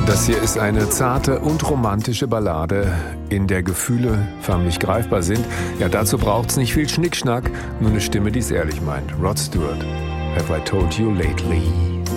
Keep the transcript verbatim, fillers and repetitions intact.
Das hier ist eine zarte und romantische Ballade, in der Gefühle förmlich greifbar sind. Ja, dazu braucht's nicht viel Schnickschnack, nur eine Stimme, die es ehrlich meint. Rod Stewart, Have I Told You Lately?